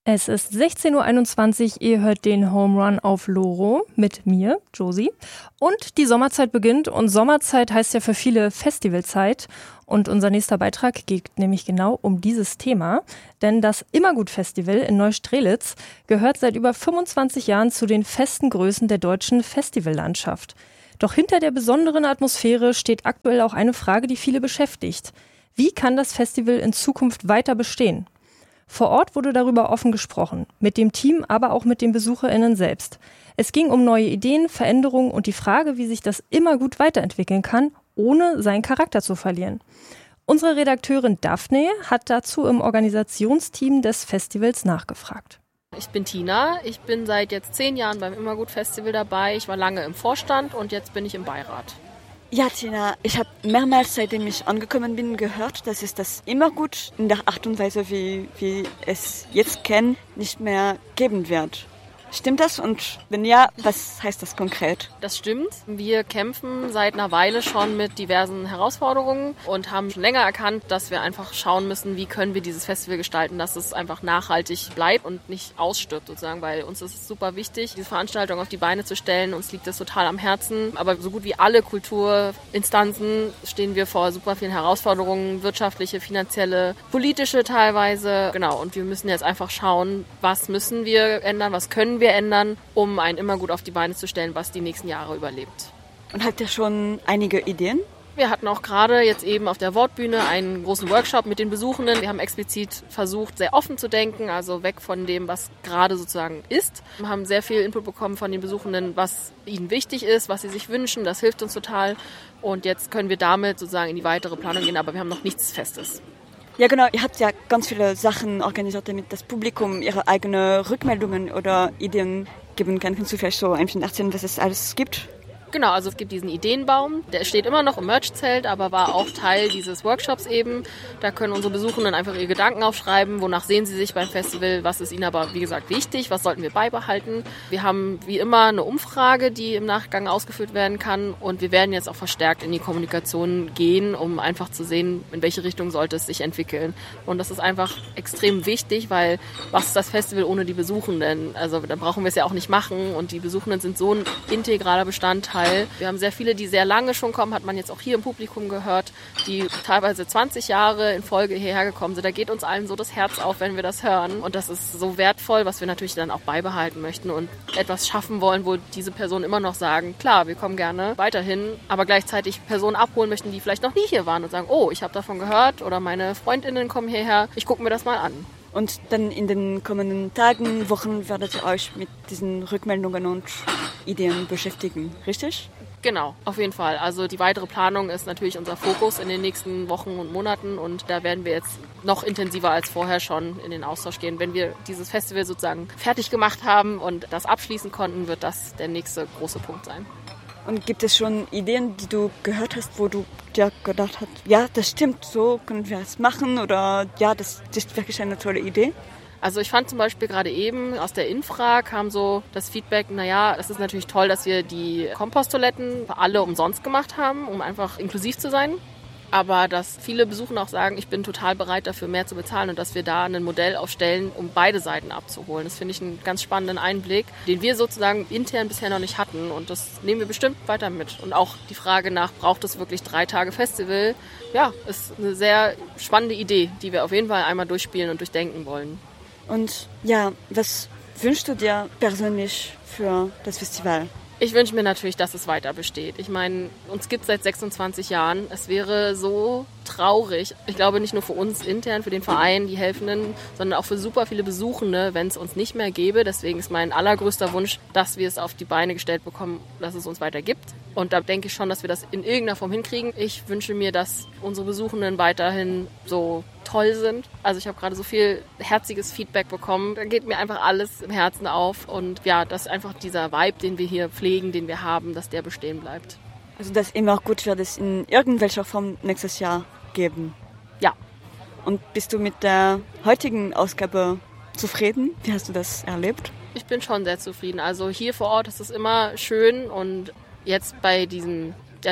Es ist 16:21 Uhr, ihr hört den Home Run auf Loro mit mir, Josie. Und die Sommerzeit beginnt und Sommerzeit heißt ja für viele Festivalzeit. Und unser nächster Beitrag geht nämlich genau um dieses Thema. Denn das Immergut-Festival in Neustrelitz gehört seit über 25 Jahren zu den festen Größen der deutschen Festivallandschaft. Doch hinter der besonderen Atmosphäre steht aktuell auch eine Frage, die viele beschäftigt. Wie kann das Festival in Zukunft weiter bestehen? Vor Ort wurde darüber offen gesprochen, mit dem Team, aber auch mit den BesucherInnen selbst. Es ging um neue Ideen, Veränderungen und die Frage, wie sich das Immergut weiterentwickeln kann, ohne seinen Charakter zu verlieren. Unsere Redakteurin Daphne hat dazu im Organisationsteam des Festivals nachgefragt. Ich bin Tina, ich bin seit jetzt 10 Jahren beim Immergut-Festival dabei. Ich war lange im Vorstand und jetzt bin ich im Beirat. Ja, Tina, ich habe mehrmals, seitdem ich angekommen bin, gehört, dass es das Immergut in der Art und Weise, wie wir es jetzt kennen, nicht mehr geben wird. Stimmt das? Und wenn ja, was heißt das konkret? Das stimmt. Wir kämpfen seit einer Weile schon mit diversen Herausforderungen und haben schon länger erkannt, dass wir einfach schauen müssen, wie können wir dieses Festival gestalten, dass es einfach nachhaltig bleibt und nicht ausstirbt sozusagen, weil uns ist es super wichtig, diese Veranstaltung auf die Beine zu stellen. Uns liegt das total am Herzen. Aber so gut wie alle Kulturinstanzen stehen wir vor super vielen Herausforderungen, wirtschaftliche, finanzielle, politische teilweise. Genau, und wir müssen jetzt einfach schauen, was müssen wir ändern, was können wir ändern, um ein Immergut auf die Beine zu stellen, was die nächsten Jahre überlebt. Und habt ihr schon einige Ideen? Wir hatten auch gerade jetzt eben auf der Wortbühne einen großen Workshop mit den Besuchenden. Wir haben explizit versucht, sehr offen zu denken, also weg von dem, was gerade sozusagen ist. Wir haben sehr viel Input bekommen von den Besuchenden, was ihnen wichtig ist, was sie sich wünschen. Das hilft uns total. Und jetzt können wir damit sozusagen in die weitere Planung gehen, aber wir haben noch nichts Festes. Ja, genau. Ihr habt ja ganz viele Sachen organisiert, damit das Publikum ihre eigenen Rückmeldungen oder Ideen geben kann. Kannst du vielleicht so ein bisschen erzählen, was es alles gibt? Genau, also es gibt diesen Ideenbaum, der steht immer noch im Merch-Zelt, aber war auch Teil dieses Workshops eben. Da können unsere Besuchenden einfach ihre Gedanken aufschreiben, wonach sehen sie sich beim Festival, was ist ihnen aber, wie gesagt, wichtig, was sollten wir beibehalten. Wir haben wie immer eine Umfrage, die im Nachgang ausgeführt werden kann und wir werden jetzt auch verstärkt in die Kommunikation gehen, um einfach zu sehen, in welche Richtung sollte es sich entwickeln. Und das ist einfach extrem wichtig, weil was ist das Festival ohne die Besuchenden? Also da brauchen wir es ja auch nicht machen und die Besuchenden sind so ein integraler Bestandteil. Wir haben sehr viele, die sehr lange schon kommen, hat man jetzt auch hier im Publikum gehört, die teilweise 20 Jahre in Folge hierher gekommen sind. Da geht uns allen so das Herz auf, wenn wir das hören. Und das ist so wertvoll, was wir natürlich dann auch beibehalten möchten und etwas schaffen wollen, wo diese Personen immer noch sagen, klar, wir kommen gerne weiterhin, aber gleichzeitig Personen abholen möchten, die vielleicht noch nie hier waren und sagen, oh, ich habe davon gehört oder meine FreundInnen kommen hierher, ich gucke mir das mal an. Und dann in den kommenden Tagen, Wochen werdet ihr euch mit diesen Rückmeldungen und Ideen beschäftigen, richtig? Genau, auf jeden Fall. Also die weitere Planung ist natürlich unser Fokus in den nächsten Wochen und Monaten und da werden wir jetzt noch intensiver als vorher schon in den Austausch gehen. Wenn wir dieses Festival sozusagen fertig gemacht haben und das abschließen konnten, wird das der nächste große Punkt sein. Und gibt es schon Ideen, die du gehört hast, wo du dir gedacht hast, ja, das stimmt, so können wir es machen oder ja, das ist wirklich eine tolle Idee? Also ich fand zum Beispiel gerade eben aus der Infra kam so das Feedback, naja, es ist natürlich toll, dass wir die Komposttoiletten für alle umsonst gemacht haben, um einfach inklusiv zu sein. Aber dass viele Besucher auch sagen, ich bin total bereit dafür mehr zu bezahlen und dass wir da ein Modell aufstellen, um beide Seiten abzuholen. Das finde ich einen ganz spannenden Einblick, den wir sozusagen intern bisher noch nicht hatten und das nehmen wir bestimmt weiter mit. Und auch die Frage nach, braucht es wirklich 3 Tage Festival? Ja, ist eine sehr spannende Idee, die wir auf jeden Fall einmal durchspielen und durchdenken wollen. Und ja, was wünschst du dir persönlich für das Festival? Ich wünsche mir natürlich, dass es weiter besteht. Ich meine, uns gibt es seit 26 Jahren. Es wäre so traurig, ich glaube nicht nur für uns intern, für den Verein, die Helfenden, sondern auch für super viele Besuchende, wenn es uns nicht mehr gäbe. Deswegen ist mein allergrößter Wunsch, dass wir es auf die Beine gestellt bekommen, dass es uns weiter gibt. Und da denke ich schon, dass wir das in irgendeiner Form hinkriegen. Ich wünsche mir, dass unsere Besuchenden weiterhin so toll sind. Also ich habe gerade so viel herziges Feedback bekommen. Da geht mir einfach alles im Herzen auf. Und ja, dass einfach dieser Vibe, den wir hier pflegen, den wir haben, dass der bestehen bleibt. Also dass immer gut wird es in irgendwelcher Form nächstes Jahr geben? Ja. Und bist du mit der heutigen Ausgabe zufrieden? Wie hast du das erlebt? Ich bin schon sehr zufrieden. Also hier vor Ort ist es immer schön und jetzt bei diesen ja doch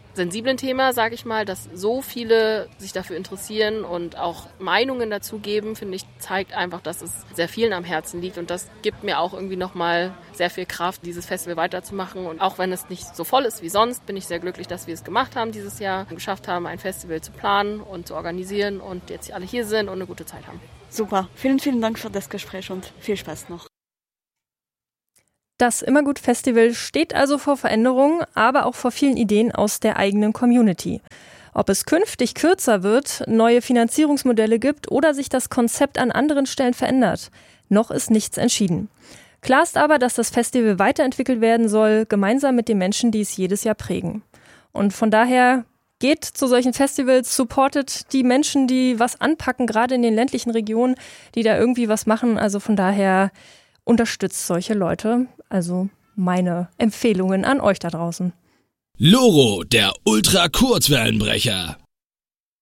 sensiblen Thema, sage ich mal, dass so viele sich dafür interessieren und auch Meinungen dazu geben, finde ich, zeigt einfach, dass es sehr vielen am Herzen liegt. Und das gibt mir auch irgendwie nochmal sehr viel Kraft, dieses Festival weiterzumachen. Und auch wenn es nicht so voll ist wie sonst, bin ich sehr glücklich, dass wir es gemacht haben dieses Jahr, geschafft haben, ein Festival zu planen und zu organisieren und jetzt alle hier sind und eine gute Zeit haben. Super. Vielen, vielen Dank für das Gespräch und viel Spaß noch. Das Immergut-Festival steht also vor Veränderungen, aber auch vor vielen Ideen aus der eigenen Community. Ob es künftig kürzer wird, neue Finanzierungsmodelle gibt oder sich das Konzept an anderen Stellen verändert, noch ist nichts entschieden. Klar ist aber, dass das Festival weiterentwickelt werden soll, gemeinsam mit den Menschen, die es jedes Jahr prägen. Und von daher geht zu solchen Festivals, supportet die Menschen, die was anpacken, gerade in den ländlichen Regionen, die da irgendwie was machen. Also von daher unterstützt solche Leute. Also meine Empfehlungen an euch da draußen. Loro, der Ultra-Kurzwellenbrecher.